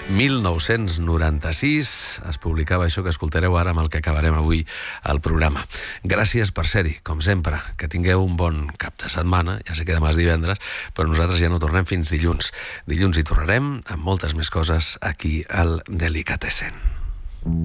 1996 es publicava això que escoltareu ara amb el que acabarem avui el programa. Gràcies per ser-hi, com sempre. Que tingueu un bon cap de setmana. Ja sé que demà és divendres, però nosaltres ja no tornem fins dilluns. Dilluns hi tornarem amb moltes més coses aquí al Delicatessen.